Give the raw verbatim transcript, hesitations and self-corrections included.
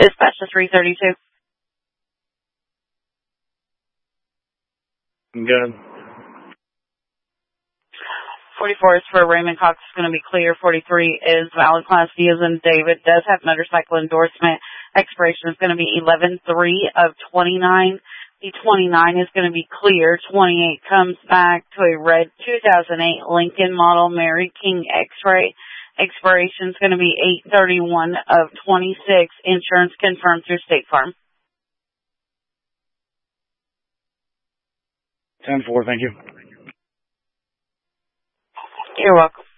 Dispatch to three thirty-two. Good. forty-four is for Raymond Cox, is going to be clear. forty-three is valid. Class D as in David, does have motorcycle endorsement. Expiration is going to be eleven three of twenty-nine. The twenty-nine is going to be clear. twenty-eight comes back to a red two thousand eight Lincoln model Mary King X-Ray. Expiration is going to be eight thirty-one of twenty-six. Insurance confirmed through State Farm. ten four, thank you. You're welcome.